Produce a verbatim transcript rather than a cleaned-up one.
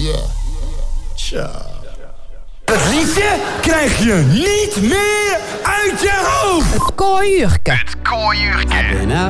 Tja. Het liedje krijg je niet meer uit je hoofd. Kooiurke. Het kooiuurtje.